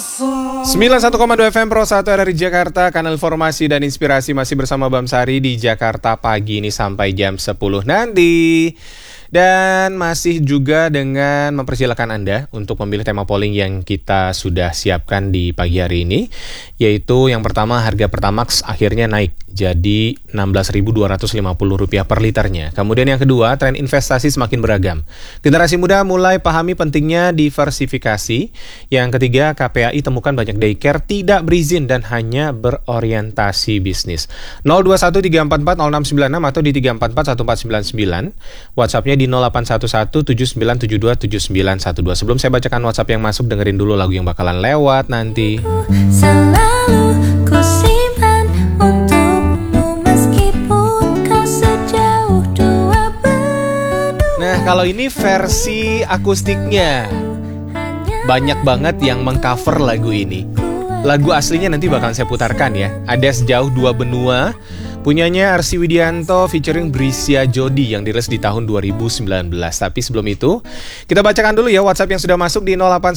91,2 FM Pro 1 RRI Jakarta, kanal informasi dan inspirasi masih bersama Bamsari di Jakarta pagi ini sampai jam 10 nanti. Dan masih juga dengan mempersilakan Anda untuk memilih tema polling yang kita sudah siapkan di pagi hari ini, yaitu yang pertama, harga Pertamax akhirnya naik jadi Rp16.250 per liternya. Kemudian yang kedua, tren investasi semakin beragam. Generasi muda mulai pahami pentingnya diversifikasi. Yang ketiga, KPAI temukan banyak daycare tidak berizin dan hanya berorientasi bisnis. 0213440696 atau di 3441499. WhatsApp-nya di 081179727912. Sebelum saya bacakan WhatsApp yang masuk, dengerin dulu lagu yang bakalan lewat nanti. Selalu ku simpan untukmu meskipun kau sejauh dua benua. Nah, kalau ini versi akustiknya. Banyak banget yang mengcover lagu ini. Lagu aslinya nanti bakalan saya putarkan ya. Ada Sejauh Dua Benua, punyanya Arsy Widianto featuring Brisya Jody yang dirilis di tahun 2019. Tapi sebelum itu, kita bacakan dulu ya WhatsApp yang sudah masuk di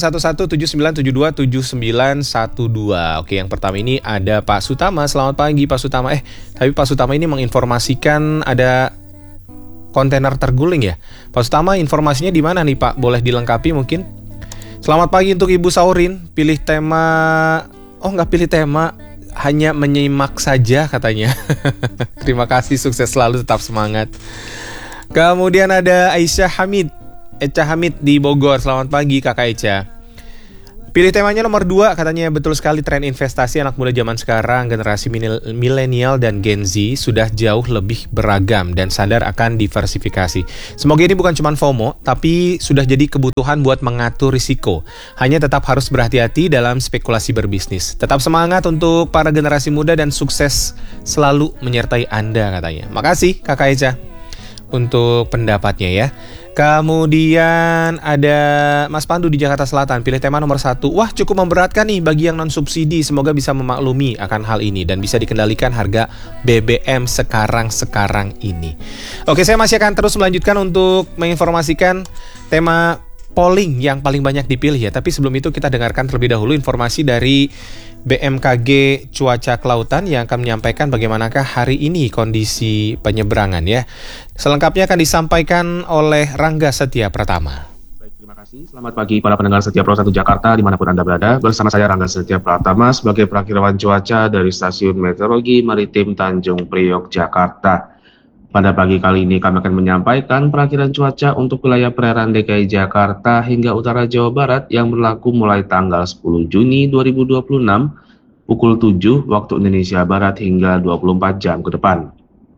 081179727912. Oke, yang pertama ini ada Pak Sutama. Selamat pagi Pak Sutama. Tapi Pak Sutama ini menginformasikan ada kontainer terguling ya. Pak Sutama, informasinya di mana nih Pak? Boleh dilengkapi mungkin? Selamat pagi untuk Ibu Saurin. Pilih tema... Oh, nggak pilih tema, hanya menyimak saja katanya. Terima kasih, sukses selalu, tetap semangat. Kemudian ada Echa Hamid di Bogor. Selamat pagi Kakak Echa. Pilih temanya nomor 2, katanya betul sekali, tren investasi anak muda zaman sekarang, generasi milenial dan Gen Z sudah jauh lebih beragam dan sadar akan diversifikasi. Semoga ini bukan cuma FOMO, tapi sudah jadi kebutuhan buat mengatur risiko. Hanya tetap harus berhati-hati dalam spekulasi berbisnis. Tetap semangat untuk para generasi muda dan sukses selalu menyertai Anda katanya. Makasih Kakak Echa untuk pendapatnya ya. Kemudian ada Mas Pandu di Jakarta Selatan, pilih tema nomor 1. Wah, cukup memberatkan nih bagi yang non-subsidi. Semoga bisa memaklumi akan hal ini dan bisa dikendalikan harga BBM sekarang ini. Oke, saya masih akan terus melanjutkan untuk menginformasikan tema polling yang paling banyak dipilih ya. Tapi sebelum itu kita dengarkan terlebih dahulu informasi dari BMKG Cuaca Kelautan yang akan menyampaikan bagaimanakah hari ini kondisi penyeberangan ya. Selengkapnya akan disampaikan oleh Rangga Setia Pratama. Baik, terima kasih. Selamat pagi para pendengar Setia Pro 1 Jakarta dimanapun Anda berada. Bersama saya Rangga Setia Pratama sebagai perakirawan cuaca dari Stasiun Meteorologi Maritim Tanjung Priok, Jakarta. Pada pagi kali ini kami akan menyampaikan perakiraan cuaca untuk wilayah perairan DKI Jakarta hingga utara Jawa Barat yang berlaku mulai tanggal 10 Juni 2026 pukul 7 waktu Indonesia Barat hingga 24 jam ke depan.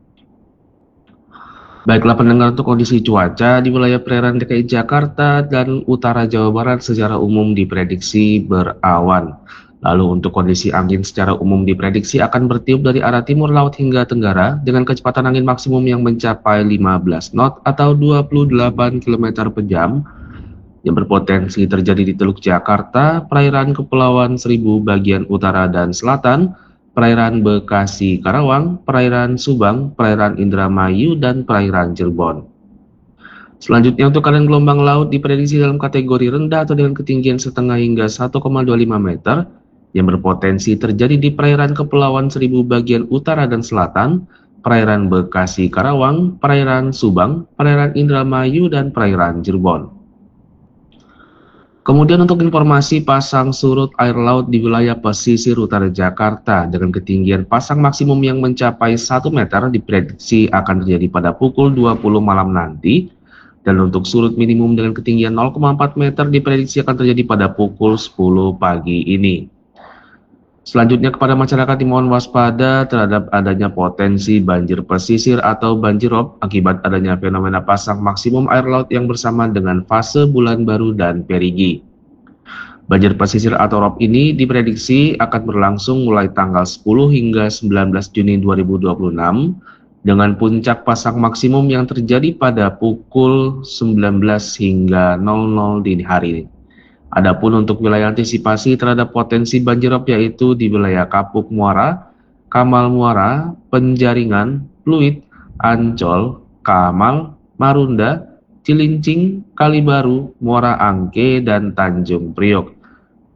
Baiklah pendengar, untuk kondisi cuaca di wilayah perairan DKI Jakarta dan utara Jawa Barat secara umum diprediksi berawan. Lalu untuk kondisi angin secara umum diprediksi akan bertiup dari arah timur laut hingga tenggara dengan kecepatan angin maksimum yang mencapai 15 knot atau 28 km per jam yang berpotensi terjadi di Teluk Jakarta, perairan Kepulauan Seribu bagian utara dan selatan, perairan Bekasi Karawang, perairan Subang, perairan Indramayu, dan perairan Cirebon. Selanjutnya untuk kalian gelombang laut diprediksi dalam kategori rendah atau dengan ketinggian setengah hingga 1,25 meter yang berpotensi terjadi di perairan Kepulauan Seribu bagian utara dan selatan, perairan Bekasi Karawang, perairan Subang, perairan Indramayu, dan perairan Cirebon. Kemudian untuk informasi pasang surut air laut di wilayah pesisir utara Jakarta dengan ketinggian pasang maksimum yang mencapai 1 meter diprediksi akan terjadi pada pukul 20 malam nanti. Dan untuk surut minimum dengan ketinggian 0,4 meter diprediksi akan terjadi pada pukul 10 pagi ini. Selanjutnya kepada masyarakat dimohon waspada terhadap adanya potensi banjir pesisir atau banjirop akibat adanya fenomena pasang maksimum air laut yang bersamaan dengan fase bulan baru dan perigi. Banjir pesisir atau rop ini diprediksi akan berlangsung mulai tanggal 10 hingga 19 Juni 2026 dengan puncak pasang maksimum yang terjadi pada pukul 19 hingga 00 dini hari. Adapun untuk wilayah antisipasi terhadap potensi banjirop yaitu di wilayah Kapuk Muara, Kamal Muara, Penjaringan, Pluit, Ancol, Kamal, Marunda, Cilincing, Kalibaru, Muara Angke, dan Tanjung Priok.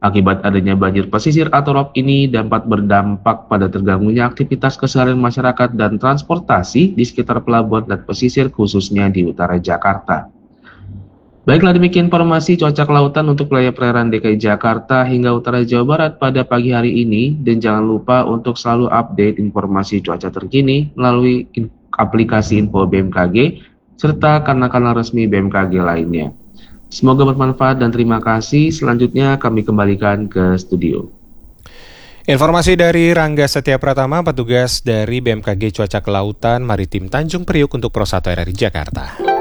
Akibat adanya banjir pesisir atau rob ini dapat berdampak pada terganggunya aktivitas keseharian masyarakat dan transportasi di sekitar pelabuhan dan pesisir khususnya di utara Jakarta. Baiklah, demikian informasi cuaca kelautan untuk wilayah perairan DKI Jakarta hingga utara Jawa Barat pada pagi hari ini. Dan jangan lupa untuk selalu update informasi cuaca terkini melalui aplikasi info BMKG serta kanal-kanal resmi BMKG lainnya. Semoga bermanfaat dan terima kasih. Selanjutnya kami kembalikan ke studio. Informasi dari Rangga Setia Pratama, petugas dari BMKG Cuaca Kelautan Maritim Tanjung Priuk untuk Pro 1 RRI Jakarta.